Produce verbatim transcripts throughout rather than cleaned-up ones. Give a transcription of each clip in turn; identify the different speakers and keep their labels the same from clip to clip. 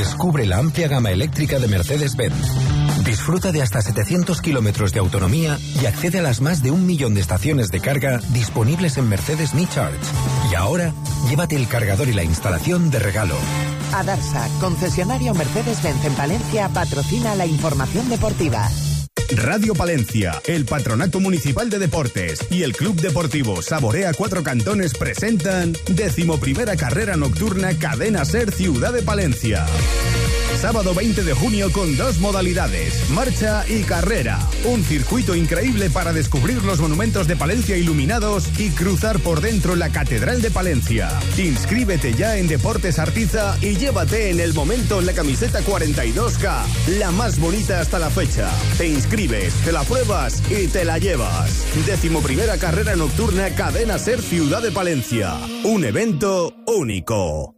Speaker 1: Descubre la amplia gama eléctrica de Mercedes-Benz. Disfruta de hasta setecientos kilómetros de autonomía y accede a las más de un millón de estaciones de carga disponibles en Mercedes Me Charge. Y ahora, llévate el cargador y la instalación de regalo.
Speaker 2: Adarsa, concesionario Mercedes-Benz en Palencia, patrocina la información deportiva.
Speaker 3: Radio Palencia, el Patronato Municipal de Deportes y el Club Deportivo Saborea Cuatro Cantones presentan decimoprimera carrera nocturna Cadena Ser Ciudad de Palencia. Sábado veinte de junio con dos modalidades, marcha y carrera. Un circuito increíble para descubrir los monumentos de Palencia iluminados y cruzar por dentro la Catedral de Palencia. Inscríbete ya en Deportes Artiza y llévate en el momento la camiseta cuarenta y dos K, la más bonita hasta la fecha. Te inscribes, te la pruebas y te la llevas. Decimoprimera carrera nocturna Cadena Ser Ciudad de Palencia. Un evento único.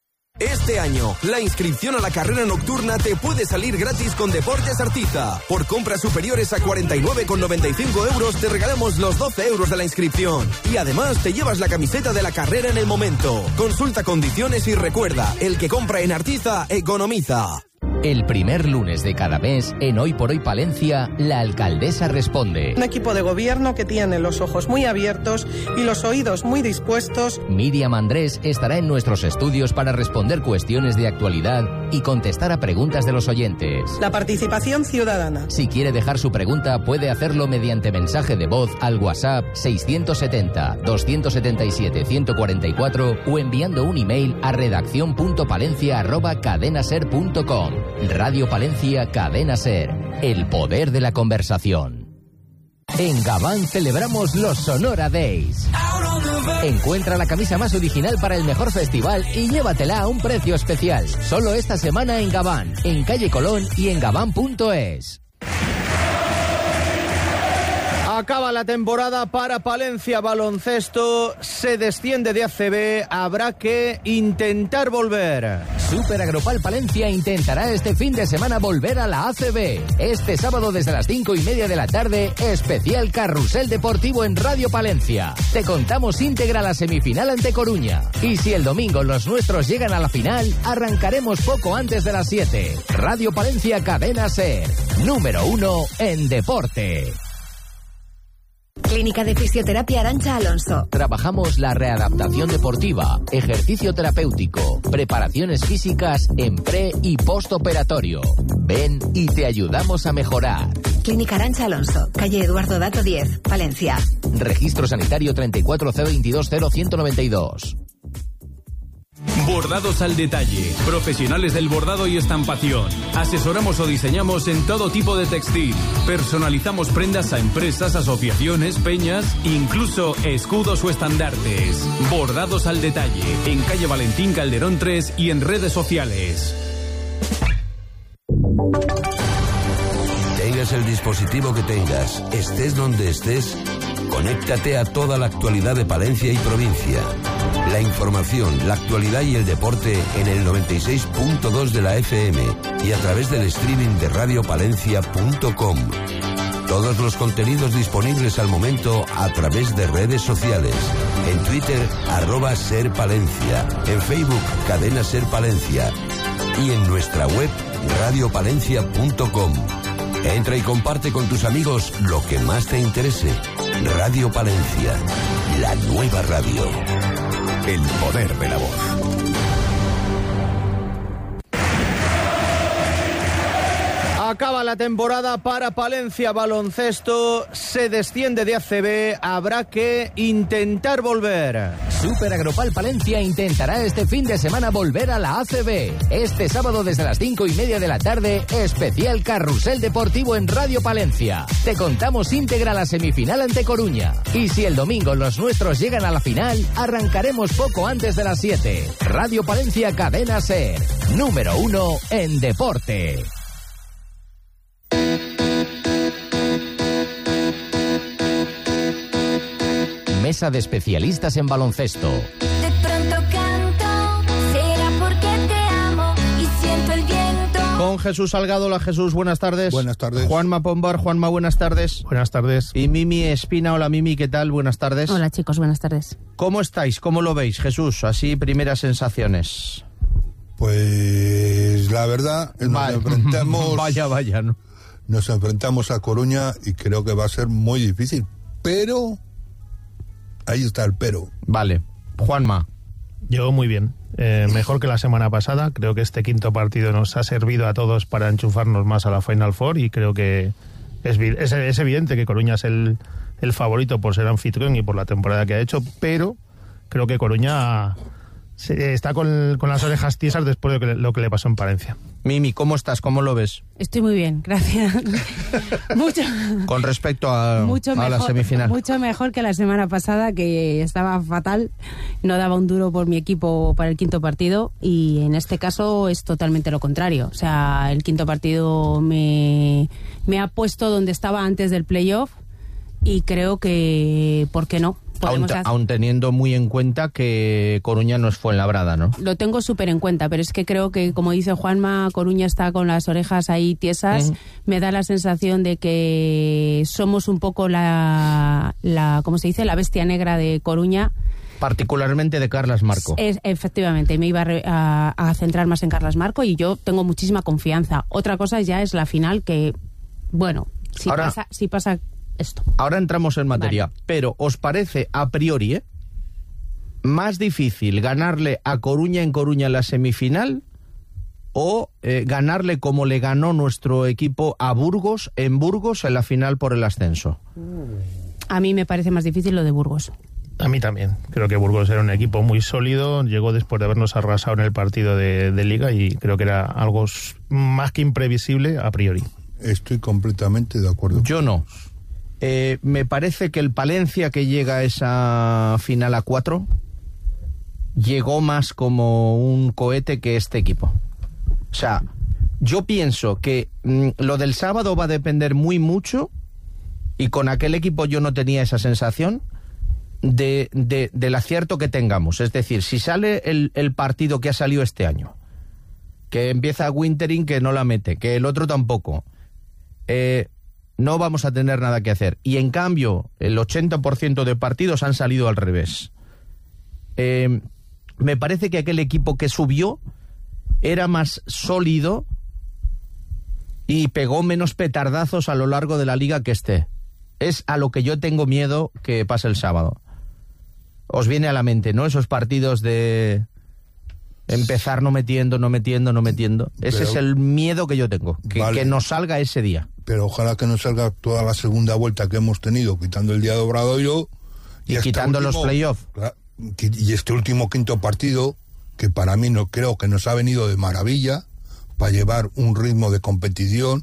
Speaker 4: Este año, la inscripción a la carrera nocturna te puede salir gratis con Deportes Artiza. Por compras superiores a cuarenta y nueve con noventa y cinco euros te regalamos los doce euros de la inscripción. Y además te llevas la camiseta de la carrera en el momento. Consulta condiciones y recuerda, el que compra en Artiza, economiza.
Speaker 5: El primer lunes de cada mes, en Hoy por Hoy Palencia, la alcaldesa responde.
Speaker 6: Un equipo de gobierno que tiene los ojos muy abiertos y los oídos muy dispuestos.
Speaker 5: Miriam Andrés estará en nuestros estudios para responder cuestiones de actualidad y contestar a preguntas de los oyentes.
Speaker 6: La participación ciudadana.
Speaker 5: Si quiere dejar su pregunta, puede hacerlo mediante mensaje de voz al WhatsApp seiscientos setenta, doscientos setenta y siete, ciento cuarenta y cuatro o enviando un email a redacción punto palencia arroba cadenaser punto com. Radio Palencia Cadena Ser, el poder de la conversación. En Gabán celebramos los Sonora Days. Encuentra la camisa más original para el mejor festival y llévatela a un precio especial. Solo esta semana en Gabán, en calle Colón y en gabán punto es.
Speaker 7: Acaba la temporada para Palencia Baloncesto, se desciende de A C B, habrá que intentar volver.
Speaker 5: Super Agropal Palencia intentará este fin de semana volver a la A C B. Este sábado desde las cinco y media de la tarde, especial Carrusel Deportivo en Radio Palencia. Te contamos íntegra la semifinal ante Coruña. Y si el domingo los nuestros llegan a la final, arrancaremos poco antes de las siete. Radio Palencia Cadena Ser, número uno en deporte.
Speaker 8: Clínica de Fisioterapia Arantxa Alonso.
Speaker 5: Trabajamos la readaptación deportiva, ejercicio terapéutico, preparaciones físicas en pre y postoperatorio. Ven y te ayudamos a mejorar.
Speaker 8: Clínica Arantxa Alonso, calle Eduardo Dato diez, Palencia.
Speaker 5: Registro sanitario treinta y cuatro cero veintidós cero ciento noventa y dos.
Speaker 9: Bordados al detalle, profesionales del bordado y estampación. Asesoramos o diseñamos en todo tipo de textil. Personalizamos prendas a empresas, asociaciones, peñas, incluso escudos o estandartes. Bordados al detalle, en calle Valentín Calderón tres y en redes sociales.
Speaker 10: Tengas el dispositivo que tengas, estés donde estés, conéctate a toda la actualidad de Palencia y provincia. La información, la actualidad y el deporte en el noventa y seis punto dos de la F M y a través del streaming de radio palencia punto com. Todos los contenidos disponibles al momento a través de redes sociales. En Twitter, arroba Ser Palencia. En Facebook, Cadena Ser Palencia. Y en nuestra web, radio palencia punto com. Entra y comparte con tus amigos lo que más te interese. Radio Palencia, la nueva radio. El poder de la voz.
Speaker 7: Acaba la temporada para Palencia Baloncesto, se desciende de A C B, habrá que intentar volver.
Speaker 5: Super Agropal Palencia intentará este fin de semana volver a la A C B. Este sábado desde las cinco y media de la tarde, especial Carrusel Deportivo en Radio Palencia. Te contamos íntegra la semifinal ante Coruña. Y si el domingo los nuestros llegan a la final, arrancaremos poco antes de las siete. Radio Palencia Cadena Ser, número uno en deporte. Mesa de especialistas en baloncesto.
Speaker 11: De pronto canto, será porque te amo y siento el viento.
Speaker 7: Con Jesús Salgado. Hola Jesús, buenas tardes.
Speaker 12: Buenas tardes.
Speaker 7: Juanma Pombar. Juanma, buenas tardes.
Speaker 12: Buenas tardes.
Speaker 7: Y Mimi Espina. Hola Mimi, ¿qué tal? Buenas tardes.
Speaker 13: Hola chicos, buenas tardes.
Speaker 7: ¿Cómo estáis? ¿Cómo lo veis, Jesús? Así, primeras sensaciones.
Speaker 12: Pues la verdad, nos
Speaker 7: vaya,
Speaker 12: enfrentamos...
Speaker 7: Vaya, vaya, ¿no?
Speaker 12: Nos enfrentamos a Coruña y creo que va a ser muy difícil. Pero... Ahí está el pero.
Speaker 7: Vale. Juanma.
Speaker 13: Yo muy bien. Eh, mejor que la semana pasada. Creo que este quinto partido nos ha servido a todos para enchufarnos más a la Final Four y creo que es, es, es evidente que Coruña es el, el favorito por ser anfitrión y por la temporada que ha hecho, pero creo que Coruña se, está con, con las orejas tiesas después de que, lo que le pasó en Palencia.
Speaker 7: Mimi, ¿cómo estás? ¿Cómo lo ves?
Speaker 14: Estoy muy bien, gracias. mucho,
Speaker 7: Con respecto a,
Speaker 14: mucho
Speaker 7: a
Speaker 14: mejor,
Speaker 7: la semifinal.
Speaker 14: Mucho mejor que la semana pasada, que estaba fatal. No daba un duro por mi equipo para el quinto partido y en este caso es totalmente lo contrario. O sea, el quinto partido me, me ha puesto donde estaba antes del playoff y creo que, ¿por qué no?
Speaker 7: Aún,
Speaker 14: hacer...
Speaker 7: aún teniendo muy en cuenta que Coruña no es Fuenlabrada, ¿no?
Speaker 14: Lo tengo súper en cuenta, pero es que creo que, como dice Juanma, Coruña está con las orejas ahí tiesas. Uh-huh. Me da la sensación de que somos un poco la, la ¿cómo se dice? La bestia negra de Coruña.
Speaker 7: Particularmente de Carlas Marco.
Speaker 14: Es, efectivamente, me iba a, a, a centrar más en Carlas Marco y yo tengo muchísima confianza. Otra cosa ya es la final que, bueno, si
Speaker 7: Ahora...
Speaker 14: pasa... Si pasa esto.
Speaker 7: Ahora entramos en materia, vale. Pero ¿os parece a priori eh, más difícil ganarle a Coruña en Coruña en la semifinal o eh, ganarle como le ganó nuestro equipo a Burgos en Burgos en la final por el ascenso?
Speaker 14: A mí me parece más difícil lo de Burgos.
Speaker 13: A mí también. Creo que Burgos era un equipo muy sólido, llegó después de habernos arrasado en el partido de, de Liga y creo que era algo más que imprevisible a priori.
Speaker 12: Estoy completamente de acuerdo.
Speaker 7: Yo no. Eh, me parece que el Palencia que llega a esa final a cuatro llegó más como un cohete que este equipo. O sea, yo pienso que mmm, lo del sábado va a depender muy mucho, y con aquel equipo yo no tenía esa sensación de, de, del acierto que tengamos. Es decir, si sale el, el partido que ha salido este año, que empieza Wintering que no la mete, que el otro tampoco, eh... no vamos a tener nada que hacer. Y en cambio, el ochenta por ciento de partidos han salido al revés. Eh, me parece que aquel equipo que subió era más sólido y pegó menos petardazos a lo largo de la liga que este. Es a lo que yo tengo miedo que pase el sábado. Os viene a la mente, ¿no? Esos partidos de empezar no metiendo, no metiendo, no metiendo. Ese Pero, es el miedo que yo tengo, que, vale. que nos salga ese día.
Speaker 12: Pero ojalá que nos salga toda la segunda vuelta que hemos tenido, quitando el día de Obradoiro
Speaker 7: y, y este quitando último, los playoffs.
Speaker 12: Y este último quinto partido, que para mí no creo que nos ha venido de maravilla para llevar un ritmo de competición,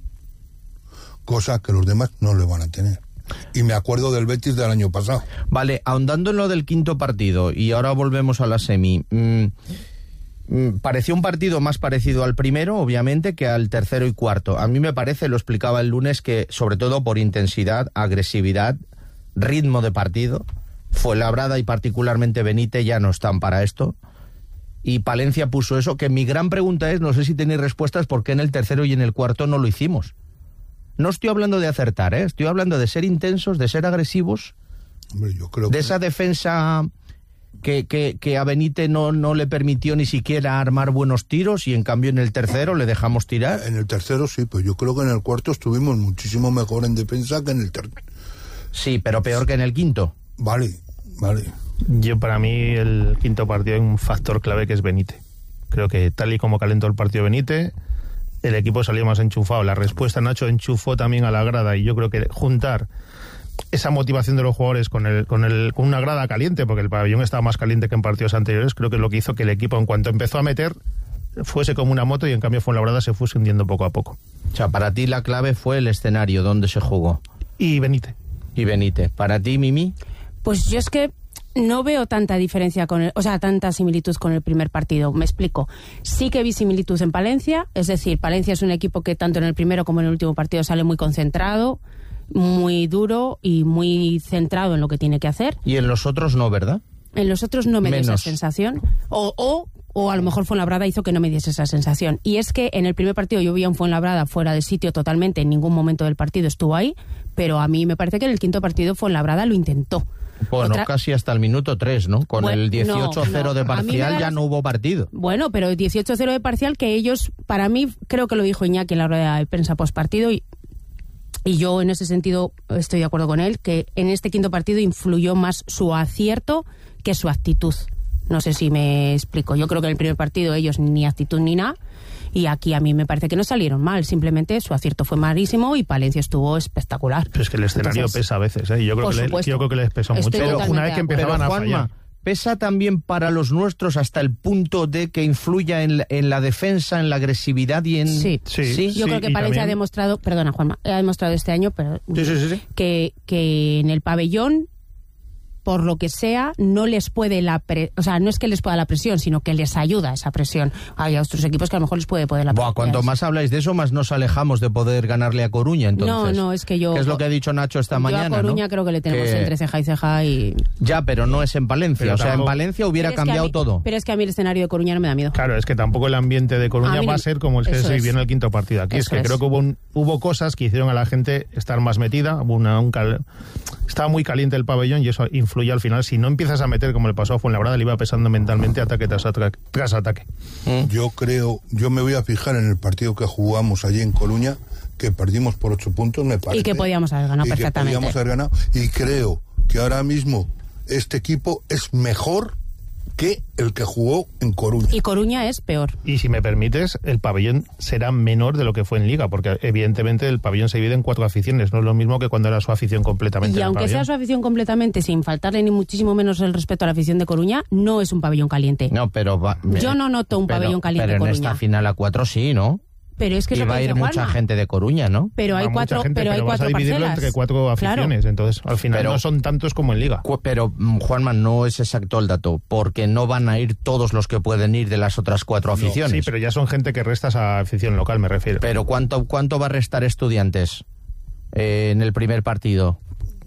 Speaker 12: cosa que los demás no le van a tener. Y me acuerdo del Betis del año pasado.
Speaker 7: Vale, ahondando en lo del quinto partido, y ahora volvemos a la semi. Mmm, Pareció un partido más parecido al primero, obviamente, que al tercero y cuarto. A mí me parece, lo explicaba el lunes, que sobre todo por intensidad, agresividad, ritmo de partido, Fuenlabrada y particularmente Benítez ya no están para esto. Y Palencia puso eso, que mi gran pregunta es, no sé si tenéis respuestas, ¿por qué en el tercero y en el cuarto no lo hicimos? No estoy hablando de acertar, ¿eh? Estoy hablando de ser intensos, de ser agresivos,
Speaker 12: Hombre, yo creo
Speaker 7: de
Speaker 12: que...
Speaker 7: esa defensa... Que, que, que a Benítez no, no le permitió ni siquiera armar buenos tiros y en cambio en el tercero le dejamos tirar.
Speaker 12: En el tercero sí, pues yo creo que en el cuarto estuvimos muchísimo mejor en defensa que en el tercero.
Speaker 7: Sí, pero peor que en el quinto.
Speaker 12: Vale, vale.
Speaker 13: Yo para mí el quinto partido hay un factor clave que es Benítez. Creo que tal y como calentó el partido Benítez, el equipo salió más enchufado. La respuesta Nacho enchufó también a la grada y yo creo que juntar esa motivación de los jugadores con el, con el con una grada caliente, porque el pabellón estaba más caliente que en partidos anteriores, creo que es lo que hizo que el equipo, en cuanto empezó a meter, fuese como una moto y en cambio Fuenlabrada se fue hundiendo poco a poco.
Speaker 7: O sea, para ti la clave fue el escenario donde se jugó.
Speaker 13: Y Benítez.
Speaker 7: Y Benítez. ¿Para ti, Mimi?
Speaker 14: Pues yo es que no veo tanta diferencia con el, o sea, tanta similitud con el primer partido. Me explico. Sí que vi similitud en Palencia, es decir, Palencia es un equipo que tanto en el primero como en el último partido sale muy concentrado, muy duro y muy centrado en lo que tiene que hacer.
Speaker 7: Y en los otros no, ¿verdad?
Speaker 14: En los otros no me dio esa sensación. O, o, o a lo mejor Fuenlabrada hizo que no me diese esa sensación. Y es que en el primer partido yo vi a un Fuenlabrada fuera de sitio totalmente, en ningún momento del partido estuvo ahí, pero a mí me parece que en el quinto partido Fuenlabrada lo intentó.
Speaker 7: Bueno,
Speaker 14: Otra...
Speaker 7: casi hasta el minuto tres, ¿no? Con
Speaker 14: bueno,
Speaker 7: el dieciocho cero
Speaker 14: no, no.
Speaker 7: de parcial ya no hubo partido.
Speaker 14: Bueno, pero dieciocho cero de parcial que ellos, para mí, creo que lo dijo Iñaki en la rueda de prensa postpartido y, y yo en ese sentido estoy de acuerdo con él, que en este quinto partido influyó más su acierto que su actitud. No sé si me explico. Yo creo que en el primer partido ellos ni actitud ni nada. Y aquí a mí me parece que no salieron mal, simplemente su acierto fue malísimo y Palencia estuvo espectacular.
Speaker 13: Pero es que el escenario
Speaker 14: Entonces,
Speaker 13: pesa a veces, ¿eh? Yo creo, que, le, yo creo que les pesó
Speaker 14: Estoy
Speaker 13: mucho.
Speaker 14: Pero
Speaker 13: una vez que empezaban
Speaker 7: Pero,
Speaker 13: a
Speaker 7: Juanma,
Speaker 13: fallar.
Speaker 7: ¿pesa también para los nuestros hasta el punto de que influya en la, en la defensa, en la agresividad y en...
Speaker 14: Sí,
Speaker 13: sí,
Speaker 14: ¿Sí? Yo
Speaker 13: sí,
Speaker 14: creo que
Speaker 13: y
Speaker 14: Palencia
Speaker 13: también...
Speaker 14: ha demostrado, perdona Juanma, ha demostrado este año pero
Speaker 7: sí, sí, sí, sí.
Speaker 14: Que, que en el pabellón, por lo que sea, no les puede la pre... o sea, no es que les pueda la presión, sino que les ayuda esa presión. Hay otros equipos que a lo mejor les puede poder la presión.
Speaker 7: Buah, cuanto más habláis de eso, más nos alejamos de poder ganarle a Coruña, entonces.
Speaker 14: No, no, es que yo...
Speaker 7: ¿Qué es lo que ha dicho Nacho esta
Speaker 14: yo
Speaker 7: mañana,
Speaker 14: a Coruña
Speaker 7: ¿no?
Speaker 14: creo que le tenemos
Speaker 7: que...
Speaker 14: entre ceja y ceja y...
Speaker 7: Ya, pero no es en Palencia.
Speaker 13: Pero
Speaker 7: o sea,
Speaker 13: tampoco...
Speaker 7: en Valencia hubiera
Speaker 14: Pero es que
Speaker 7: cambiado
Speaker 14: mí,
Speaker 7: todo.
Speaker 14: Pero es que a mí el escenario de Coruña no me da miedo.
Speaker 13: Claro, es que tampoco el ambiente de Coruña
Speaker 14: A
Speaker 13: va
Speaker 14: mí-
Speaker 13: a ser como el que
Speaker 14: eso
Speaker 13: se
Speaker 14: es.
Speaker 13: vivió en el quinto partido. Aquí es
Speaker 14: Eso
Speaker 13: que
Speaker 14: es.
Speaker 13: creo que hubo, un- hubo cosas que hicieron a la gente estar más metida. Hubo una, un cal... Estaba muy caliente el pabellón y eso influye al final. Si no empiezas a meter como le pasó a Fuenlabrada, le iba pesando mentalmente ataque tras ataque. Tras ataque.
Speaker 12: Yo creo, yo me voy a fijar en el partido que jugamos allí en Coruña, que perdimos por ocho puntos, me parece.
Speaker 14: Y que podíamos haber ganado
Speaker 12: y que
Speaker 14: perfectamente.
Speaker 12: podíamos haber ganado. Y creo que ahora mismo este equipo es mejor que el que jugó en Coruña.
Speaker 14: Y Coruña es peor.
Speaker 13: Y si me permites, el pabellón será menor de lo que fue en Liga, porque evidentemente el pabellón se divide en cuatro aficiones, no es lo mismo que cuando era su afición completamente.
Speaker 14: Y
Speaker 13: en el
Speaker 14: aunque sea
Speaker 13: pabellón.
Speaker 14: su afición completamente, sin faltarle ni muchísimo menos el respeto a la afición de Coruña, no es un pabellón caliente.
Speaker 7: No, pero... Va,
Speaker 14: Yo no noto un
Speaker 7: pero,
Speaker 14: pabellón caliente
Speaker 7: Pero en
Speaker 14: Coruña.
Speaker 7: esta final a cuatro sí, ¿no?
Speaker 14: Pero es que
Speaker 7: Y
Speaker 14: eso
Speaker 7: va a
Speaker 14: que
Speaker 7: ir
Speaker 14: dice
Speaker 7: mucha
Speaker 14: Juanma.
Speaker 7: gente de Coruña, ¿no?
Speaker 14: Pero hay
Speaker 13: Va
Speaker 14: cuatro,
Speaker 13: mucha gente,
Speaker 14: pero hay
Speaker 13: vas
Speaker 14: cuatro
Speaker 13: a dividirlo
Speaker 14: parcelas.
Speaker 13: entre cuatro aficiones,
Speaker 14: Claro.
Speaker 13: entonces al final
Speaker 7: Pero-
Speaker 13: no son tantos como en Liga.
Speaker 7: Cu- Pero, mm, Juanma, no es exacto el dato, porque no van a ir todos los que pueden ir de las otras cuatro
Speaker 13: No,
Speaker 7: aficiones.
Speaker 13: sí, pero ya son gente que restas a afición local, me refiero.
Speaker 7: Pero ¿cuánto, cuánto va a restar Estudiantes eh, en el primer partido?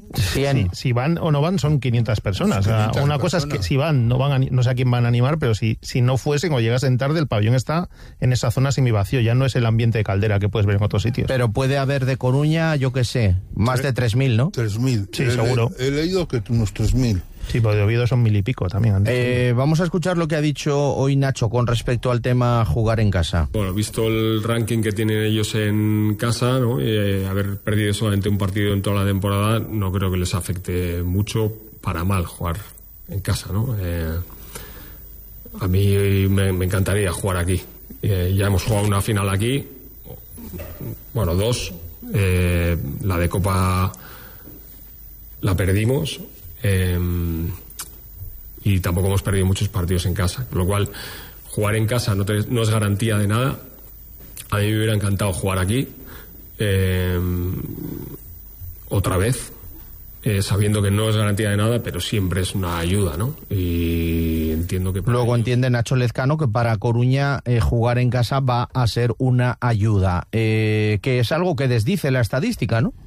Speaker 7: cien.
Speaker 13: Si, si van o no van son quinientas personas. O sea,
Speaker 12: quinientas
Speaker 13: una cosa es que
Speaker 12: personas.
Speaker 13: si van, no van a, no sé a quién van a animar, pero si, si no fuesen o llegasen tarde, el pabellón está en esa zona semivacío. Ya no es el ambiente de caldera que puedes ver en otros sitios.
Speaker 7: Pero puede haber de Coruña, yo qué sé, más de tres mil, ¿no?
Speaker 12: tres mil.
Speaker 13: Sí,
Speaker 12: He-
Speaker 13: seguro.
Speaker 12: He, leído que unos tres mil.
Speaker 13: Sí, pues de Oviedo son mil y pico también. Antes.
Speaker 7: Eh, vamos a escuchar lo que ha dicho hoy Nacho con respecto al tema jugar en casa.
Speaker 15: Bueno, visto el ranking que tienen ellos en casa, ¿no? Eh, haber perdido solamente un partido en toda la temporada, no creo que les afecte mucho para mal jugar en casa, ¿no? Eh, a mí me, me encantaría jugar aquí. Eh, ya hemos jugado una final aquí, bueno, dos. Eh, la de Copa la perdimos. Eh, y tampoco hemos perdido muchos partidos en casa, con lo cual jugar en casa no, te, no es garantía de nada. A mí me hubiera encantado jugar aquí eh, otra vez, eh, sabiendo que no es garantía de nada, pero siempre es una ayuda, ¿no? Y entiendo que...
Speaker 7: Luego entiende Nacho Lezcano que para Coruña eh, jugar en casa va a ser una ayuda, eh, que es algo que desdice la estadística, ¿no?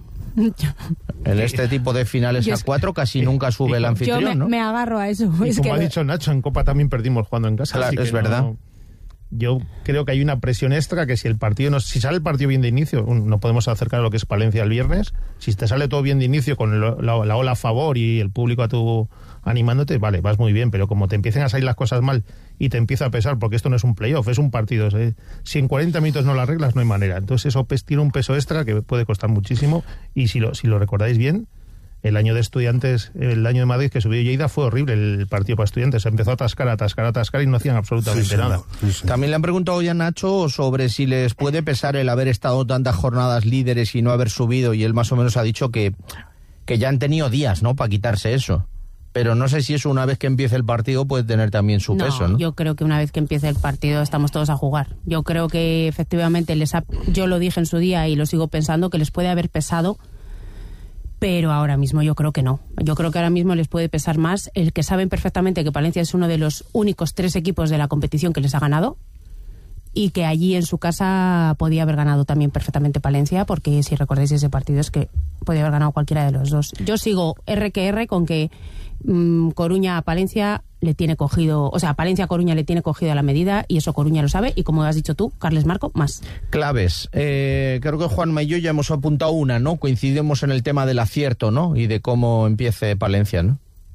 Speaker 7: En este tipo de finales
Speaker 14: Yo
Speaker 7: a
Speaker 14: es-
Speaker 7: cuatro casi nunca sube el
Speaker 14: Yo
Speaker 7: anfitrión,
Speaker 14: me,
Speaker 7: ¿no?
Speaker 14: me agarro a eso.
Speaker 13: Y
Speaker 14: Es
Speaker 13: como
Speaker 14: que
Speaker 13: ha dicho Nacho, en Copa también perdimos jugando en casa.
Speaker 7: Claro,
Speaker 13: así que
Speaker 7: es verdad.
Speaker 13: no- yo creo que hay una presión extra que si el partido no, si sale el partido bien de inicio, un- no podemos acercar a lo que es Palencia el viernes. Si te sale todo bien de inicio con el- la, la ola a favor y el público a tu animándote, vale, vas muy bien, pero como te empiecen a salir las cosas mal y te empieza a pesar, porque esto no es un playoff, es un partido. ¿eh? Si en cuarenta minutos no lo arreglas, no hay manera. Entonces eso pes- tiene un peso extra que puede costar muchísimo. Y si lo, si lo recordáis bien, el año de Estudiantes, el año de Madrid que subió Lleida fue horrible el partido para Estudiantes. Se empezó a atascar, a atascar, a atascar y no hacían absolutamente
Speaker 12: Sí, señor.
Speaker 13: nada.
Speaker 12: Sí, señor.
Speaker 7: También le han preguntado hoy a Nacho sobre si les puede pesar el haber estado tantas jornadas líderes y no haber subido, y él más o menos ha dicho que, que ya han tenido días, ¿no?, para quitarse eso. Pero no sé si eso una vez que empiece el partido puede tener también su
Speaker 14: no,
Speaker 7: peso, ¿no?
Speaker 14: yo creo que una vez que empiece el partido estamos todos a jugar. Yo creo que efectivamente les ha, yo lo dije en su día y lo sigo pensando, que les puede haber pesado, pero ahora mismo yo creo que no. Yo creo que ahora mismo les puede pesar más el que saben perfectamente que Palencia es uno de los únicos tres equipos de la competición que les ha ganado, y que allí en su casa podía haber ganado también perfectamente Palencia, porque si recordáis ese partido es que podía haber ganado cualquiera de los dos. Yo sigo R que R con que mmm, Coruña a Palencia le tiene cogido, o sea, Palencia a Coruña le tiene cogido a la medida, y eso Coruña lo sabe, y como has dicho tú, Carles Marco, más.
Speaker 7: Claves. Eh, creo que Juanma y yo ya hemos apuntado una, ¿no? Coincidimos en el tema del acierto, ¿no? Y de cómo empiece Palencia, ¿no?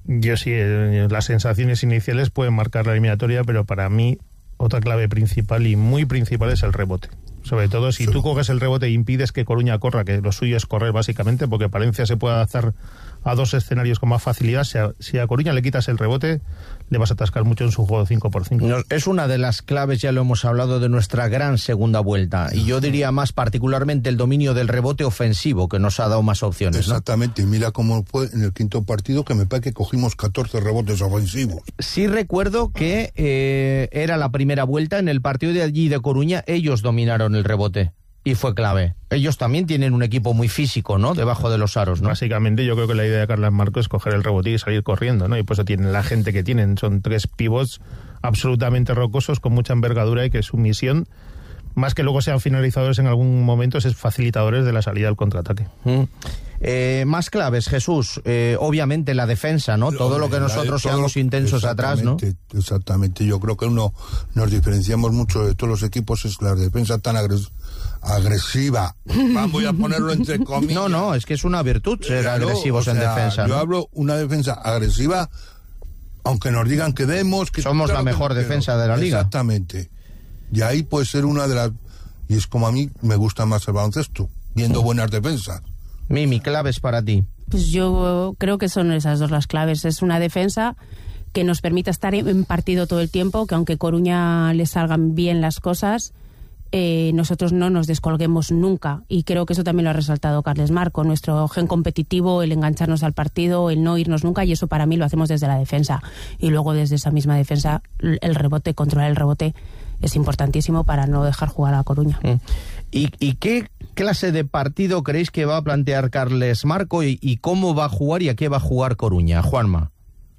Speaker 13: Yo sí, eh, las sensaciones iniciales pueden marcar la eliminatoria, pero para mí otra clave principal y muy principal es el rebote. Sobre todo si sí. tú coges el rebote e impides que Coruña corra, que lo suyo es correr básicamente, porque Palencia se puede adaptar a dos escenarios con más facilidad. Si a, si a Coruña le quitas el rebote, le vas a atascar mucho en su juego cinco por cinco.
Speaker 7: No, es una de las claves, ya lo hemos hablado, de nuestra gran segunda vuelta. Y yo diría más particularmente el dominio del rebote ofensivo, que nos ha dado más opciones.
Speaker 12: Exactamente,
Speaker 7: ¿no?
Speaker 12: Y mira cómo fue en el quinto partido, que me parece que cogimos catorce rebotes ofensivos.
Speaker 7: Sí recuerdo que eh, era la primera vuelta, en el partido de allí de Coruña, ellos dominaron el rebote. Y fue clave. Ellos también tienen un equipo muy físico, ¿no? Debajo de los aros, ¿no?
Speaker 13: Básicamente yo creo que la idea de Carlos Marco es coger el rebote y salir corriendo, ¿no? Y por eso tienen la gente que tienen. Son tres pivots absolutamente rocosos, con mucha envergadura, y que su misión, más que luego sean finalizadores en algún momento, es facilitadores de la salida al contraataque.
Speaker 7: Mm. Eh, más claves, Jesús. Eh, obviamente la defensa, ¿no? Todo lo que nosotros seamos intensos atrás, ¿no?
Speaker 12: Exactamente. Yo creo que uno nos diferenciamos mucho de todos los equipos, es la defensa tan agres agresiva. Vamos a ponerlo entre comillas.
Speaker 7: No, no, es que es una virtud ser claro, agresivos o sea, en defensa.
Speaker 12: Yo
Speaker 7: ¿no?
Speaker 12: hablo una defensa agresiva, aunque nos digan que demos... que
Speaker 7: somos claro, la mejor que, defensa de la liga.
Speaker 12: Exactamente. Y ahí puede ser una de las... Y es como a mí me gusta más el baloncesto, viendo buenas defensas.
Speaker 7: Mimi, claves para ti.
Speaker 14: Pues yo creo que son esas dos las claves. Es una defensa que nos permita estar en partido todo el tiempo, que aunque Coruña le salgan bien las cosas, eh, nosotros no nos descolguemos nunca. Y creo que eso también lo ha resaltado Carles Marco, nuestro gen competitivo, el engancharnos al partido, el no irnos nunca, y eso para mí lo hacemos desde la defensa. Y luego desde esa misma defensa, el rebote, controlar el rebote, es importantísimo para no dejar jugar a Coruña.
Speaker 7: ¿Y, y qué clase de partido creéis que va a plantear Carles Marco y, y cómo va a jugar y a qué va a jugar Coruña? Juanma.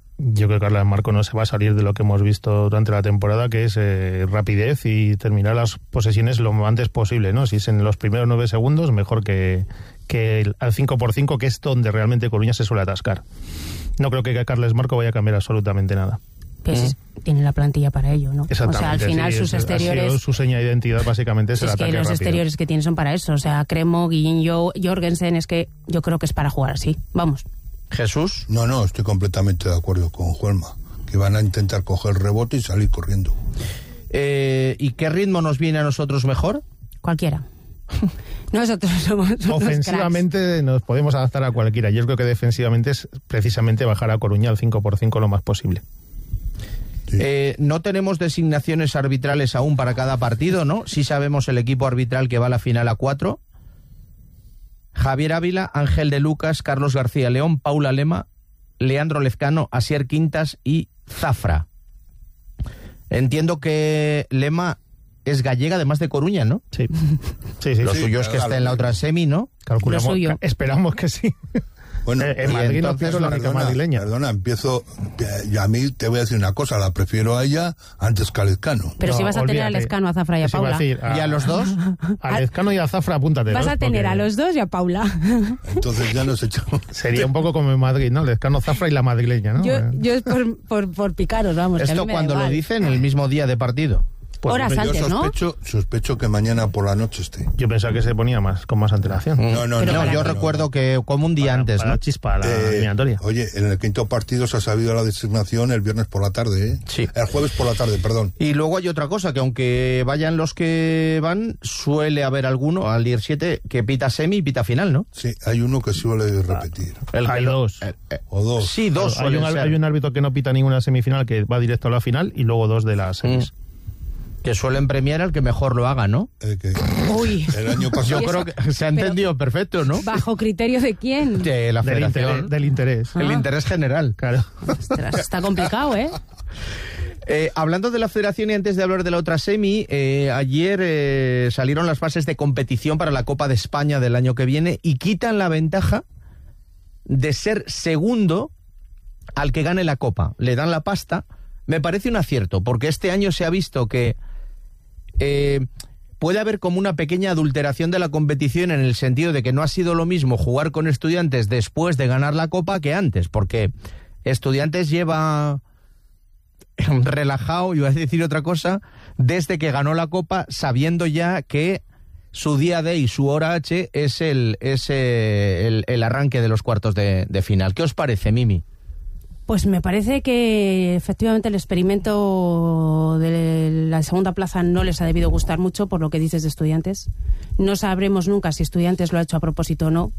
Speaker 13: Yo creo que Carles Marco no se va a salir de lo que hemos visto durante la temporada, que es eh, rapidez y terminar las posesiones lo antes posible, ¿no? Si es en los primeros nueve segundos, mejor que, que el, al cinco por cinco, que es donde realmente Coruña se suele atascar. No creo que Carles Marco vaya a cambiar absolutamente nada.
Speaker 14: Pues ¿Mm? tiene la plantilla para ello, ¿no?
Speaker 13: Exactamente.
Speaker 14: O sea, al final
Speaker 13: sí,
Speaker 14: sus
Speaker 13: es,
Speaker 14: exteriores...
Speaker 13: Ha sido su seña de identidad, básicamente, es el
Speaker 14: es
Speaker 13: ataque
Speaker 14: que los
Speaker 13: rápido.
Speaker 14: Exteriores que tiene son para eso. O sea, Cremo, Guillinho, Jorgensen, es que yo creo que es para jugar así. Vamos.
Speaker 7: ¿Jesús?
Speaker 12: No, no, estoy completamente de acuerdo con Juanma, que van a intentar coger el rebote y salir corriendo.
Speaker 7: Eh, ¿Y qué ritmo nos viene a nosotros mejor?
Speaker 14: Cualquiera. Nosotros somos
Speaker 13: ofensivamente
Speaker 14: cracks.
Speaker 13: Nos podemos adaptar a cualquiera. Yo creo que defensivamente es precisamente bajar a Coruña al cinco por cinco lo más posible.
Speaker 7: Sí. Eh, no tenemos designaciones arbitrales aún para cada partido, ¿no? Sí sabemos el equipo arbitral que va a la final a cuatro. Javier Ávila, Ángel de Lucas, Carlos García León, Paula Lema, Leandro Lezcano, Asier Quintas y Zafra. Entiendo que Lema es gallega, además de Coruña, ¿no?
Speaker 13: Sí. sí, sí
Speaker 7: Lo
Speaker 13: sí,
Speaker 7: suyo es que esté en la otra semi, ¿no?
Speaker 13: Calculamos,
Speaker 14: Lo suyo.
Speaker 13: Esperamos que sí.
Speaker 12: Bueno,
Speaker 13: eh, en Madrid no quiero la única madrileña.
Speaker 12: Perdona, empiezo... Y a mí te voy a decir una cosa, la prefiero a ella antes que a Lezcano.
Speaker 14: Pero
Speaker 13: no,
Speaker 14: si vas a
Speaker 13: olvídate.
Speaker 14: tener a Lezcano, a Zafra y a Paula.
Speaker 13: A decir, a,
Speaker 7: ¿Y a los dos?
Speaker 13: A Lezcano y a Zafra, apúntate.
Speaker 14: Vas
Speaker 13: dos,
Speaker 14: a tener
Speaker 13: porque...
Speaker 14: a los dos y a Paula.
Speaker 12: Entonces ya nos echamos...
Speaker 13: Sería un poco como en Madrid, ¿no? Lezcano, Zafra y la madrileña, ¿no?
Speaker 14: Yo, yo es por, por, por picaros, vamos.
Speaker 7: Esto
Speaker 14: que
Speaker 7: cuando lo dicen el mismo día de partido.
Speaker 14: Pues, horas
Speaker 12: yo
Speaker 14: antes,
Speaker 12: sospecho, ¿no? Sospecho que mañana por la noche esté.
Speaker 13: Yo pensaba que se ponía más con más antelación.
Speaker 12: No, no,
Speaker 7: no.
Speaker 12: no
Speaker 7: Yo
Speaker 12: no,
Speaker 7: recuerdo
Speaker 12: no.
Speaker 7: que como un día
Speaker 13: para,
Speaker 7: antes,
Speaker 13: para
Speaker 7: ¿no?
Speaker 13: Chispa, la
Speaker 12: eh,
Speaker 13: eliminatoria.
Speaker 12: Oye, en el quinto partido se ha sabido la designación el viernes por la tarde, ¿eh?
Speaker 7: Sí.
Speaker 12: El jueves por la tarde, perdón.
Speaker 7: Y luego hay otra cosa, que aunque vayan los que van, suele haber alguno, al ir siete, que pita semi y pita final, ¿no?
Speaker 12: Sí, hay uno que suele repetir.
Speaker 7: El
Speaker 13: hay
Speaker 7: que,
Speaker 13: dos.
Speaker 7: Eh, eh,
Speaker 12: o dos.
Speaker 7: Sí, dos
Speaker 13: hay un,
Speaker 7: ser.
Speaker 13: hay un árbitro que no pita ninguna semifinal, que va directo a la final, y luego dos de las semis.
Speaker 7: Mm. Que suelen premiar al que mejor lo haga, ¿no?
Speaker 12: Eh, que
Speaker 14: Uy.
Speaker 12: El año pasado...
Speaker 7: Yo creo que se ha entendido Pero, perfecto, ¿no?
Speaker 14: ¿Bajo criterio de quién?
Speaker 7: De la
Speaker 13: del
Speaker 7: federación.
Speaker 13: Interés, del interés.
Speaker 7: El
Speaker 14: ah.
Speaker 7: interés general.
Speaker 13: Claro.
Speaker 14: Ostras, está complicado, ¿eh?
Speaker 7: Eh, hablando de la federación y antes de hablar de la otra semi, eh, ayer eh, salieron las fases de competición para la Copa de España del año que viene y quitan la ventaja de ser segundo al que gane la Copa. Le dan la pasta. Me parece un acierto, porque este año se ha visto que eh, puede haber como una pequeña adulteración de la competición en el sentido de que no ha sido lo mismo jugar con Estudiantes después de ganar la Copa que antes, porque Estudiantes lleva relajado, iba a decir otra cosa, desde que ganó la Copa, sabiendo ya que su día D y su hora H es el, es el, el arranque de los cuartos de, de final. ¿Qué os parece, Mimi?
Speaker 14: Pues me parece que efectivamente el experimento de la segunda plaza no les ha debido gustar mucho, por lo que dices de Estudiantes. No sabremos nunca si Estudiantes lo ha hecho a propósito o no.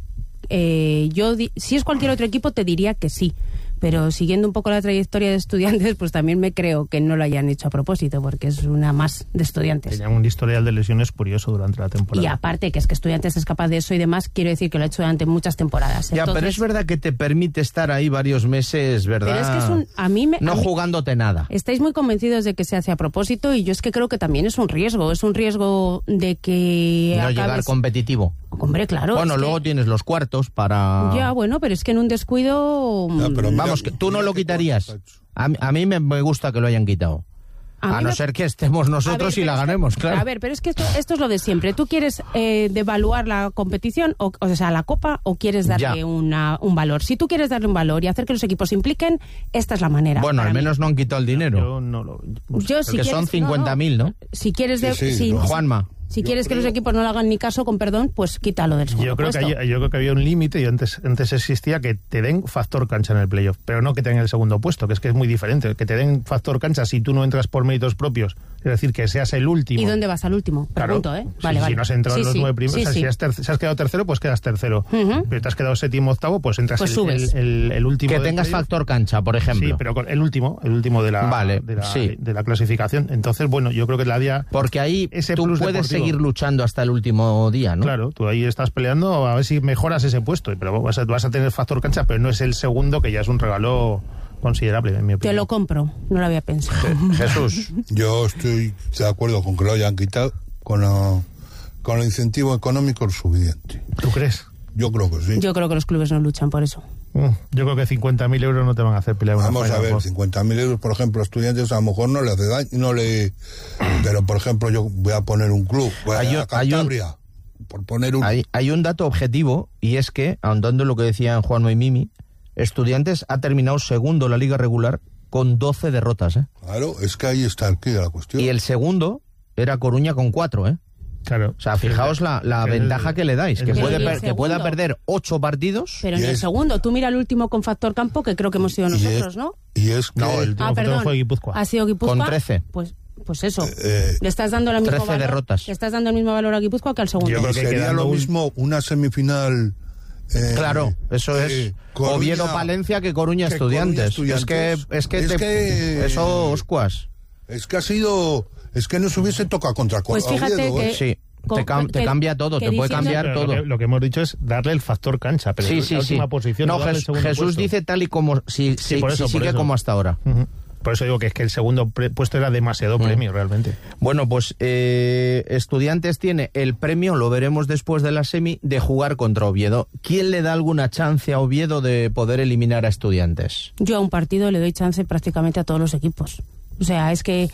Speaker 14: Eh, yo di- si es cualquier otro equipo te diría que sí, pero siguiendo un poco la trayectoria de Estudiantes, pues también me creo que no lo hayan hecho a propósito, porque es una más de Estudiantes.
Speaker 13: Tenían un historial de lesiones curioso durante la temporada.
Speaker 14: Y aparte que es que Estudiantes es capaz de eso y demás, quiero decir que lo ha hecho durante muchas temporadas.
Speaker 7: Ya,
Speaker 14: Entonces,
Speaker 7: pero es verdad que te permite estar ahí varios meses, ¿verdad?
Speaker 14: Pero es que es un, a mí me,
Speaker 7: no
Speaker 14: a mí-
Speaker 7: jugándote nada.
Speaker 14: Estáis muy convencidos de que se hace a propósito y yo es que creo que también es un riesgo, es un riesgo de que
Speaker 7: No
Speaker 14: acabes...
Speaker 7: llegar competitivo.
Speaker 14: Hombre, claro.
Speaker 7: Bueno,
Speaker 14: es que-
Speaker 7: luego tienes los cuartos para...
Speaker 14: Ya, bueno, pero es que en un descuido...
Speaker 7: Ya, pero
Speaker 14: mm,
Speaker 7: vamos, que tú no lo quitarías. A, mí- a mí me, me gusta que lo hayan quitado.
Speaker 14: A
Speaker 7: A,
Speaker 14: mí
Speaker 7: no
Speaker 14: me-
Speaker 7: ser que estemos nosotros
Speaker 14: A ver,
Speaker 7: y la
Speaker 14: pero es que-
Speaker 7: ganemos, claro.
Speaker 14: A ver, pero es que esto, esto es lo de siempre. ¿Tú quieres eh, devaluar la competición, o, o sea, la copa, o quieres darle
Speaker 7: Ya.
Speaker 14: una, un valor? Si tú quieres darle un valor y hacer que los equipos se impliquen, esta es la manera.
Speaker 7: Bueno,
Speaker 14: para
Speaker 7: al
Speaker 14: mí.
Speaker 7: menos no han quitado el dinero.
Speaker 13: Yo no lo...
Speaker 14: Yo, si
Speaker 7: Porque son
Speaker 14: quieres-
Speaker 7: cincuenta mil, ¿no?
Speaker 14: Si quieres... De,
Speaker 7: Sí, sí,
Speaker 14: si-
Speaker 7: no. Juanma.
Speaker 14: Si quieres que los equipos no le hagan ni caso, con perdón, pues quítalo del segundo
Speaker 13: Yo creo, que
Speaker 14: puesto.
Speaker 13: hay- yo creo que había un límite y antes, antes existía que te den factor cancha en el playoff, pero no que te den el segundo puesto, que es que es muy diferente. Que te den factor cancha si tú no entras por méritos propios, es decir, que seas el último.
Speaker 14: ¿Y dónde vas al último?
Speaker 13: Claro.
Speaker 14: Pregunto, ¿eh?
Speaker 13: Sí,
Speaker 14: Vale,
Speaker 13: si
Speaker 14: vale.
Speaker 13: no has entrado
Speaker 14: Sí,
Speaker 13: en los
Speaker 14: sí,
Speaker 13: nueve primeros,
Speaker 14: sí,
Speaker 13: o sea,
Speaker 14: sí.
Speaker 13: si, has ter- si has quedado tercero, pues quedas tercero.
Speaker 14: Ujú.
Speaker 13: Pero te has quedado séptimo, octavo, pues entras
Speaker 14: Pues
Speaker 13: el,
Speaker 14: subes.
Speaker 13: el, el- el último.
Speaker 7: Que
Speaker 13: del
Speaker 7: tengas
Speaker 13: playoff.
Speaker 7: factor cancha, por ejemplo.
Speaker 13: Sí, pero con el último, el último de la,
Speaker 7: Vale,
Speaker 13: de la,
Speaker 7: sí.
Speaker 13: de la clasificación. Entonces, bueno, yo creo que la día...
Speaker 7: Porque ahí
Speaker 13: ese
Speaker 7: tú
Speaker 13: plus
Speaker 7: puedes
Speaker 13: deportivo.
Speaker 7: seguir luchando hasta el último día, ¿no?
Speaker 13: Claro, tú ahí estás peleando a ver si mejoras ese puesto, pero vas a, vas a tener factor cancha, pero no es el segundo, que ya es un regalo considerable, en mi
Speaker 14: Te
Speaker 13: opinión.
Speaker 14: lo compro, no lo había pensado.
Speaker 7: Jesús.
Speaker 12: Yo estoy de acuerdo con que lo hayan quitado con, la- con el incentivo económico suficiente.
Speaker 13: ¿Tú crees?
Speaker 12: Yo creo que sí.
Speaker 14: Yo creo que los clubes no luchan por eso.
Speaker 13: Mm, Yo creo que cincuenta mil euros no te van a hacer pelear una
Speaker 12: Vamos a
Speaker 13: Final
Speaker 12: ver,
Speaker 13: Four.
Speaker 12: cincuenta mil euros, por ejemplo, a Estudiantes a lo mejor no le hace daño, no le... Pero, por ejemplo, yo voy a poner un club, voy a,
Speaker 7: Hay un-
Speaker 12: a Cantabria, por poner un...
Speaker 7: Hay, hay un dato objetivo, y es que, ahondando en lo que decían Juanma y Mimi, Estudiantes ha terminado segundo en la liga regular con doce derrotas, ¿eh?
Speaker 12: Claro, es que ahí está el quid de la cuestión.
Speaker 7: Y el segundo era Coruña con cuatro, ¿eh?
Speaker 13: Claro.
Speaker 7: O sea, fijaos la, la
Speaker 13: el-
Speaker 7: ventaja que le dais, que,
Speaker 14: el-
Speaker 7: puede
Speaker 14: Pero ¿y el
Speaker 7: per- que pueda
Speaker 14: segundo?
Speaker 7: perder ocho partidos.
Speaker 14: Pero en el segundo, tú mira el último con factor campo, que creo que hemos sido nosotros, ¿no?
Speaker 12: Y es que...
Speaker 13: No, el último
Speaker 14: Ah, perdón.
Speaker 13: fue Guipúzcoa.
Speaker 14: Ha sido Guipúzcoa.
Speaker 7: Con trece.
Speaker 14: Pues, pues eso.
Speaker 12: Eh,
Speaker 14: le estás dando la misma
Speaker 7: trece
Speaker 14: valor,
Speaker 7: derrotas.
Speaker 14: Le estás dando el mismo valor a Guipúzcoa que al segundo.
Speaker 13: Yo creo que
Speaker 12: sería
Speaker 13: quedando
Speaker 12: lo
Speaker 13: un-
Speaker 12: mismo una semifinal... eh,
Speaker 7: Claro, eso es
Speaker 12: eh, Coruña-
Speaker 7: Oviedo-Palencia que Coruña
Speaker 12: que
Speaker 7: Estudiantes.
Speaker 12: Coruña
Speaker 7: Es que,
Speaker 12: Estudiantes.
Speaker 7: es que,
Speaker 12: Es
Speaker 7: te-
Speaker 12: que-
Speaker 7: eso, oscuas.
Speaker 12: Es que ha sido... Es que nos hubiese tocado contra
Speaker 14: Pues
Speaker 12: Oviedo,
Speaker 14: fíjate
Speaker 12: ¿eh?
Speaker 14: que-
Speaker 7: Sí,
Speaker 14: Con-
Speaker 7: te, cam- te
Speaker 14: que-
Speaker 7: cambia todo,
Speaker 14: que
Speaker 7: te puede
Speaker 14: diciendo-
Speaker 7: cambiar
Speaker 13: Pero
Speaker 7: todo.
Speaker 13: Lo que, lo que hemos dicho es darle el factor cancha, pero
Speaker 7: Sí,
Speaker 13: la
Speaker 7: sí, sí.
Speaker 13: última posición.
Speaker 7: No,
Speaker 13: darle el
Speaker 7: Jes-
Speaker 13: segundo
Speaker 7: Jesús
Speaker 13: puesto.
Speaker 7: dice tal y como si,
Speaker 13: Sí,
Speaker 7: si-
Speaker 13: por eso,
Speaker 7: si
Speaker 13: por
Speaker 7: sigue
Speaker 13: eso.
Speaker 7: como hasta ahora.
Speaker 13: Ujú. Por eso digo que es que el segundo pre- puesto era demasiado premio, realmente.
Speaker 7: Bueno, pues eh, Estudiantes tiene el premio, lo veremos después de la semi, de jugar contra Oviedo. ¿Quién le da alguna chance a Oviedo de poder eliminar a Estudiantes?
Speaker 14: Yo a un partido le doy chance prácticamente a todos los equipos. O sea, es que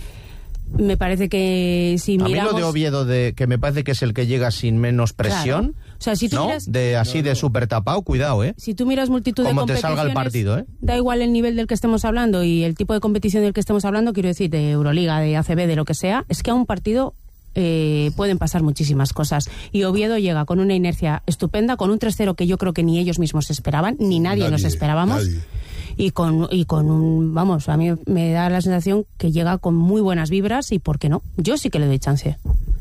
Speaker 14: me parece que si
Speaker 7: A mí
Speaker 14: miramos...
Speaker 7: lo de Oviedo, de, que me parece que es el que llega sin menos presión,
Speaker 14: Claro. O sea, si tú
Speaker 7: ¿no?
Speaker 14: miras-
Speaker 7: De así de súper tapado, cuidado, ¿eh?
Speaker 14: Si tú miras multitud de
Speaker 7: Como te
Speaker 14: competiciones,
Speaker 7: salga el partido, ¿eh?
Speaker 14: da igual el nivel del que estemos hablando y el tipo de competición del que estemos hablando, quiero decir, de Euroliga, de A C B, de lo que sea, es que a un partido eh, pueden pasar muchísimas cosas. Y Oviedo llega con una inercia estupenda, con un tres cero que yo creo que ni ellos mismos esperaban, ni nadie,
Speaker 12: Nadie,
Speaker 14: nos esperábamos.
Speaker 12: nadie.
Speaker 14: Y con, y con un, vamos, a mí me da la sensación que llega con muy buenas vibras y ¿por qué no? Yo sí que le doy chance.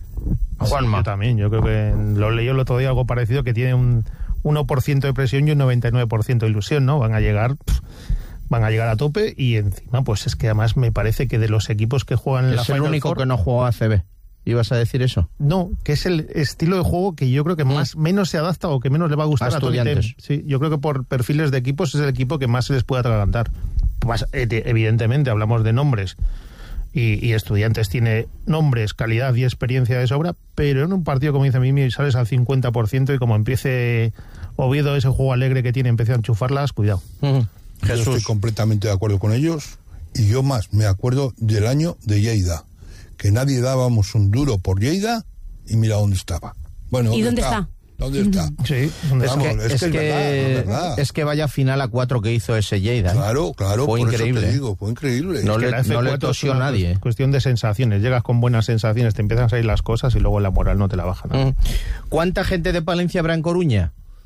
Speaker 7: Juanma.
Speaker 13: Yo también, yo creo que lo leí el otro día algo parecido, que tiene un uno por ciento de presión y un noventa y nueve por ciento de ilusión, ¿no? Van a llegar... pff, van a llegar a tope y encima, pues es que además me parece que de los equipos que juegan en la
Speaker 7: Es el
Speaker 13: Final
Speaker 7: único
Speaker 13: Four,
Speaker 7: que no jugó a C B. ¿Ibas a decir eso?
Speaker 13: no, que es el estilo de juego que yo creo que más menos se adapta o que menos le va a gustar
Speaker 7: A
Speaker 13: a, Tony
Speaker 7: Estudiantes.
Speaker 13: Tem. Sí, yo creo que por perfiles de equipos es el equipo que más se les puede atragantar. Más, eh, evidentemente hablamos de nombres y, y Estudiantes tiene nombres, calidad y experiencia de sobra, pero en un partido, como dice Mimi, sales al cincuenta por ciento y como empiece Oviedo ese juego alegre que tiene, empieza a enchufarlas, cuidado.
Speaker 12: Yo
Speaker 7: Jesús.
Speaker 12: estoy completamente de acuerdo con ellos. Y yo más, me acuerdo del año de Lleida, que nadie dábamos un duro por Lleida y mira dónde estaba. Bueno,
Speaker 14: ¿Y dónde está?
Speaker 12: ¿Dónde está?
Speaker 13: Sí, ¿dónde
Speaker 7: Es
Speaker 12: Vamos,
Speaker 7: que,
Speaker 12: es
Speaker 7: es,
Speaker 12: que es
Speaker 7: que,
Speaker 12: verdad, es verdad.
Speaker 7: es que vaya final a cuatro que hizo ese Lleida. ¿eh?
Speaker 12: Claro, claro,
Speaker 7: Fue
Speaker 12: por
Speaker 7: increíble.
Speaker 12: eso te
Speaker 7: ¿eh?
Speaker 12: digo, fue increíble.
Speaker 7: No
Speaker 13: Es que
Speaker 7: le,
Speaker 13: la F
Speaker 7: no le
Speaker 13: cuatro es
Speaker 7: tosió
Speaker 13: una
Speaker 7: nadie. ¿eh?
Speaker 13: cuestión de sensaciones. Llegas con buenas sensaciones, te empiezan a salir las cosas y luego la moral no te la baja. ¿no?
Speaker 7: Mm. ¿Cuánta gente de Palencia habrá en Coruña?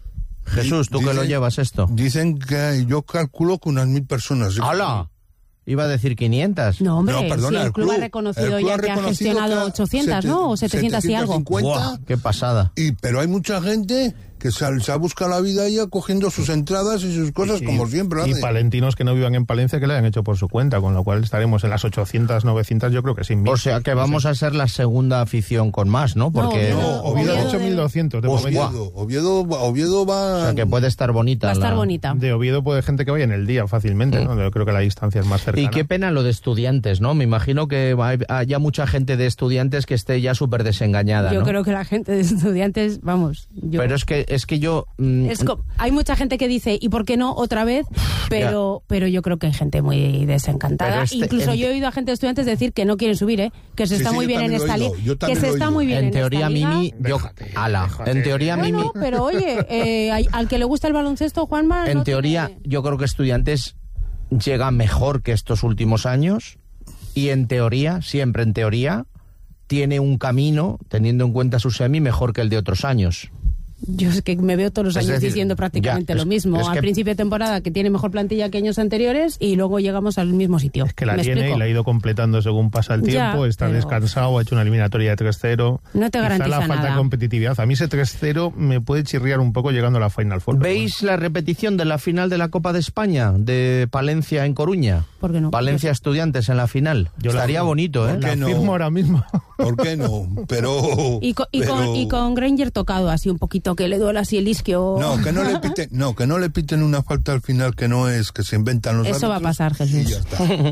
Speaker 7: Jesús, tú
Speaker 12: dicen,
Speaker 7: que lo llevas esto.
Speaker 12: Dicen que yo calculo que unas mil personas.
Speaker 7: ¡Hala! Iba a decir quinientas.
Speaker 14: No, hombre,
Speaker 12: No, perdona,
Speaker 14: sí, el
Speaker 12: el
Speaker 14: club,
Speaker 12: club-
Speaker 14: ha reconocido
Speaker 12: el club
Speaker 14: ya
Speaker 12: ha
Speaker 14: que ha
Speaker 12: reconocido
Speaker 14: gestionado
Speaker 12: que ha
Speaker 14: ochocientas, ¿no? O setecientas y algo.
Speaker 12: setecientos cincuenta.
Speaker 7: ¡Qué pasada!
Speaker 12: Y, pero hay mucha gente que se, ha- se ha buscado la vida ya cogiendo sus entradas y sus cosas
Speaker 13: Y-
Speaker 12: como siempre
Speaker 13: Y
Speaker 12: hace.
Speaker 13: palentinos que no vivan en Palencia que le han hecho por su cuenta, con lo cual estaremos en las ochocientas, novecientas, yo creo que sin mil.
Speaker 7: O sea que vamos a ser la segunda afición con más, ¿no? Porque
Speaker 12: No, Oviedo-
Speaker 13: Han hecho mil doscientos de momento.
Speaker 12: Oviedo, Oviedo, Oviedo va...
Speaker 7: o sea que puede estar bonita.
Speaker 14: Va a estar
Speaker 7: la-
Speaker 14: bonita.
Speaker 13: De Oviedo puede gente que vaya en el día fácilmente, ¿no? Yo creo que la distancia es más cercana.
Speaker 7: Y qué pena lo de estudiantes, ¿no? Me imagino que hay- haya mucha gente de estudiantes que esté ya súper desengañada,
Speaker 14: Yo
Speaker 7: ¿no?
Speaker 14: creo que la gente de estudiantes, vamos, yo...
Speaker 7: Pero es que, es que yo... mm,
Speaker 14: Es co- hay mucha gente que dice, ¿y por qué no otra vez? Pero pero yo creo que hay gente muy desencantada.
Speaker 7: Pero este-
Speaker 14: Incluso
Speaker 7: en-
Speaker 14: yo he oído a gente de estudiantes decir que no quieren subir, ¿eh? Que se
Speaker 12: Sí,
Speaker 14: está
Speaker 12: sí,
Speaker 14: muy
Speaker 12: yo
Speaker 14: bien en
Speaker 12: también lo
Speaker 14: esta
Speaker 12: he
Speaker 14: liga.
Speaker 12: oído, yo
Speaker 14: Que
Speaker 12: también
Speaker 14: se
Speaker 12: lo he
Speaker 14: está
Speaker 12: oído.
Speaker 14: muy bien en,
Speaker 7: en teoría,
Speaker 14: esta liga.
Speaker 7: Mimi... Yo, ala, en teoría, Mimi...
Speaker 14: Bueno, pero oye, eh, hay- al que le gusta el baloncesto, Juanma...
Speaker 7: En
Speaker 14: no
Speaker 7: teoría,
Speaker 14: tiene-
Speaker 7: yo creo que estudiantes llega mejor que estos últimos años y en teoría, siempre en teoría, tiene un camino, teniendo en cuenta su semi, mejor que el de otros años.
Speaker 14: Yo es que me veo todos los
Speaker 7: Es
Speaker 14: años
Speaker 7: decir,
Speaker 14: diciendo prácticamente
Speaker 7: ya,
Speaker 14: lo
Speaker 7: es-
Speaker 14: mismo.
Speaker 7: es
Speaker 14: Al
Speaker 7: que-
Speaker 14: principio de temporada que tiene mejor plantilla que años anteriores y luego llegamos al mismo sitio.
Speaker 13: Es que la
Speaker 14: ¿Me
Speaker 13: tiene
Speaker 14: explico?
Speaker 13: y la ha ido completando según pasa el
Speaker 14: Ya,
Speaker 13: tiempo, está
Speaker 14: pero-
Speaker 13: descansado, ha hecho una eliminatoria de tres cero.
Speaker 14: No te
Speaker 13: Quizá
Speaker 14: garantiza
Speaker 13: la falta
Speaker 14: nada.
Speaker 13: de competitividad. A mí ese tres cero me puede chirriar un poco llegando a la Final Four. pero
Speaker 7: ¿Veis la repetición de la final de la Copa de España de Palencia en Coruña?
Speaker 14: ¿Por qué no?
Speaker 7: Palencia Estudiantes en la final.
Speaker 13: Yo la-
Speaker 7: Estaría bonito, ¿eh?
Speaker 12: ¿Por qué
Speaker 13: La
Speaker 12: no?
Speaker 13: firmo ahora mismo.
Speaker 12: ¿Por qué no? Pero...
Speaker 14: Y con, y,
Speaker 12: pero-
Speaker 14: con, y con Granger tocado así un poquito, que le duele así el isquio.
Speaker 12: No, que no le piten, no, que no le piten una falta al final que no es, que se inventan los
Speaker 14: Eso va a
Speaker 12: árbitros
Speaker 14: pasar, Jesús.
Speaker 12: y ya está.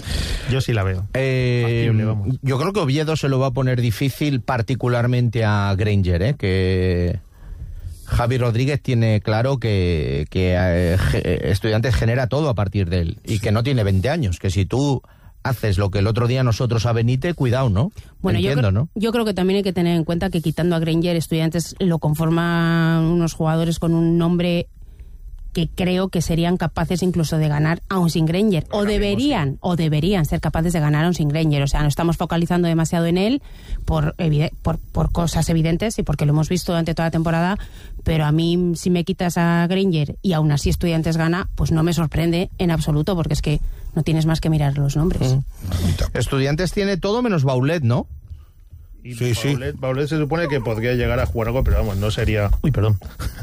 Speaker 13: Yo sí la veo.
Speaker 7: Eh,
Speaker 13: Factible, vamos.
Speaker 7: yo creo que Oviedo se lo va a poner difícil particularmente a Granger, ¿eh? Que Javi Rodríguez tiene claro que, que eh, ge- Estudiantes genera todo a partir de él y que no tiene veinte años, que si tú haces lo que el otro día nosotros a Benítez, cuidado, ¿no?
Speaker 14: Bueno, yo,
Speaker 7: Entiendo,
Speaker 14: creo,
Speaker 7: ¿no?
Speaker 14: yo creo que también hay que tener en cuenta que quitando a Granger, Estudiantes lo conforman unos jugadores con un nombre que creo que serían capaces incluso de ganar aún sin Granger. O deberían, o deberían ser capaces de ganar aún sin Granger. O sea, no estamos focalizando demasiado en él por, evide- por, por cosas evidentes y porque lo hemos visto durante toda la temporada, pero a mí si me quitas a Granger y aún así Estudiantes gana, pues no me sorprende en absoluto, porque es que no tienes más que mirar los nombres.
Speaker 7: Mm. Estudiantes tiene todo menos Baulet, ¿no?
Speaker 13: Y
Speaker 12: Sí, sí.
Speaker 13: Baulet, Baulet se supone que podría llegar a jugar algo, pero vamos, no sería... Uy, perdón.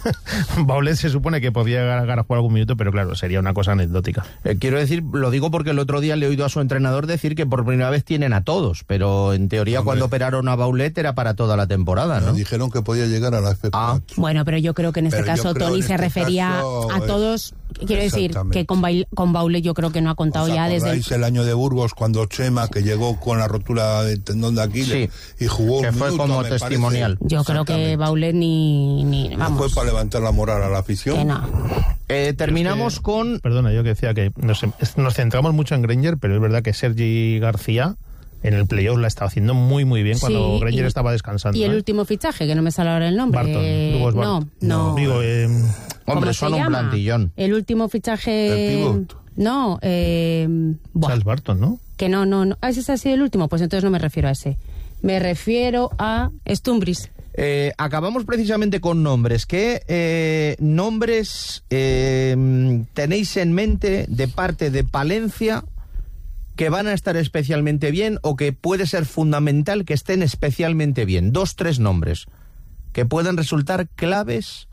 Speaker 13: Baulet se supone que podría llegar a jugar algún minuto, pero claro, sería una cosa anecdótica.
Speaker 7: Eh, quiero decir, lo digo porque el otro día le he oído a su entrenador decir que por primera vez tienen a todos, pero en teoría
Speaker 12: Hombre.
Speaker 7: cuando operaron a Baulet era para toda la temporada,
Speaker 12: Nos
Speaker 7: ¿no?
Speaker 12: dijeron que podía llegar a la F cuatro.
Speaker 7: Ah.
Speaker 14: Bueno, pero yo creo que en este
Speaker 12: Pero yo
Speaker 14: caso
Speaker 12: creo
Speaker 14: Tony
Speaker 12: en
Speaker 14: se
Speaker 12: este
Speaker 14: refería
Speaker 12: caso,
Speaker 14: a
Speaker 12: eh,
Speaker 14: todos. Quiero decir
Speaker 12: exactamente.
Speaker 14: que con, Bail- con Baulet yo creo que no ha contado
Speaker 12: ¿Os
Speaker 14: ya desde...
Speaker 12: acordáis el año de Burgos cuando Chema, que llegó con la rotura de tendón de Aquiles y jugó
Speaker 7: que
Speaker 12: un
Speaker 7: fue
Speaker 12: minuto,
Speaker 7: como
Speaker 12: me
Speaker 7: testimonial.
Speaker 12: parece?
Speaker 14: Yo creo que
Speaker 12: Exactamente.
Speaker 14: Baulet ni... ni
Speaker 12: No
Speaker 14: vamos,
Speaker 12: fue para levantar la moral a la afición.
Speaker 14: que no.
Speaker 7: Eh, terminamos
Speaker 13: Es que-
Speaker 7: con...
Speaker 13: Perdona, yo que decía que nos, nos centramos mucho en Granger, pero es verdad que Sergi García en el playoff la estaba haciendo muy, muy bien cuando
Speaker 14: Sí,
Speaker 13: Granger
Speaker 14: y-
Speaker 13: estaba descansando.
Speaker 14: Y el
Speaker 13: ¿eh?
Speaker 14: último fichaje, que no me sale ahora el nombre.
Speaker 13: Barton,
Speaker 14: eh,
Speaker 13: Lugos
Speaker 14: no,
Speaker 13: Barton.
Speaker 14: no.
Speaker 13: Digo, eh,
Speaker 14: ¿Cómo
Speaker 7: Hombre,
Speaker 14: se
Speaker 7: son un
Speaker 14: llama?
Speaker 7: plantillón.
Speaker 14: El último fichaje...
Speaker 12: El pivot.
Speaker 14: No, eh... buah,
Speaker 13: Charles Barton, ¿no?
Speaker 14: que no, no, no. Ah, ¿ese ha sido el último? Pues entonces no me refiero a ese. Me refiero a Stumbris.
Speaker 7: Eh, acabamos precisamente con nombres. ¿Qué eh, nombres eh, tenéis en mente de parte de Palencia que van a estar especialmente bien o que puede ser fundamental que estén especialmente bien? Dos, tres nombres que pueden resultar claves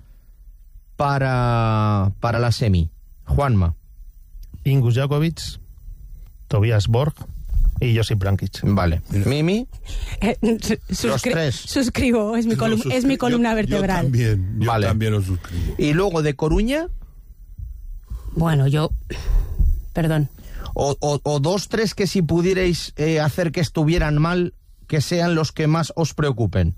Speaker 7: para, para la semi. Juanma.
Speaker 13: Ingus Jakovic, Tobias Borg y Josip Brankic.
Speaker 7: Vale. Mimi.
Speaker 14: Eh, suscri-
Speaker 7: tres.
Speaker 14: Suscribo, es mi,
Speaker 12: Lo
Speaker 14: colum- es mi
Speaker 12: suscri-
Speaker 14: columna
Speaker 12: yo-
Speaker 14: vertebral.
Speaker 12: Yo también, yo
Speaker 7: Vale.
Speaker 12: también lo suscribo.
Speaker 7: Y luego de Coruña.
Speaker 14: Bueno, yo... Perdón.
Speaker 7: O, o- o dos, tres que si pudierais eh, hacer que estuvieran mal, que sean los que más os preocupen.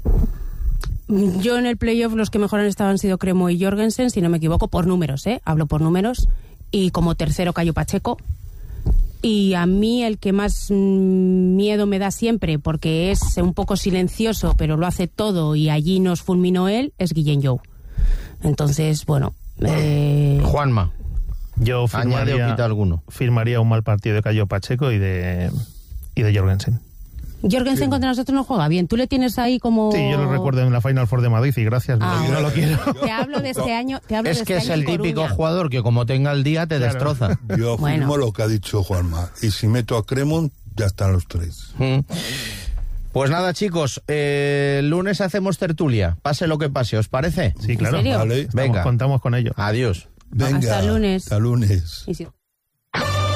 Speaker 14: Yo en el playoff los que mejor han estado han sido Cremo y Jorgensen, si no me equivoco, por números, ¿eh? Hablo por números. Y como tercero Cayo Pacheco. Y a mí el que más mm, miedo me da siempre, porque es un poco silencioso, pero lo hace todo y allí nos fulminó él, es Guillén Jou. Entonces, bueno... Eh,
Speaker 7: Juanma.
Speaker 13: Yo
Speaker 7: Añade o
Speaker 13: firmaría,
Speaker 7: quita alguno.
Speaker 13: firmaría un mal partido de Cayo Pacheco y de, y de Jorgensen.
Speaker 14: Jorgensen contra nosotros no juega bien. Tú le tienes ahí como...
Speaker 13: Sí, yo lo recuerdo en la Final Four de Madrid y gracias,
Speaker 14: Ah,
Speaker 13: no, no lo quiero.
Speaker 14: Te hablo de este año. Te hablo
Speaker 7: Es
Speaker 14: de
Speaker 7: que
Speaker 14: este
Speaker 7: es
Speaker 14: año
Speaker 7: el
Speaker 14: en
Speaker 7: típico
Speaker 14: Coruña.
Speaker 7: jugador que como tenga el día te
Speaker 13: Claro.
Speaker 7: destroza.
Speaker 12: Yo
Speaker 14: Bueno.
Speaker 12: afirmo lo que ha dicho Juanma. Y si meto a Cremont, ya están los tres.
Speaker 7: Mm. Pues nada, chicos, eh, el lunes hacemos tertulia. Pase lo que pase, ¿os parece?
Speaker 13: Sí, claro.
Speaker 14: serio?
Speaker 12: Vale.
Speaker 13: Estamos-
Speaker 7: Venga.
Speaker 13: contamos con ello.
Speaker 7: Adiós.
Speaker 12: Venga.
Speaker 14: Hasta el lunes.
Speaker 12: Hasta lunes.
Speaker 14: Y si-